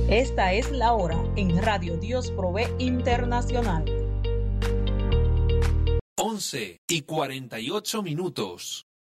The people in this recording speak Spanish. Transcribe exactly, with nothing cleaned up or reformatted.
Esta es la hora en Radio Dios Provee Internacional. once y cuarenta y ocho minutos.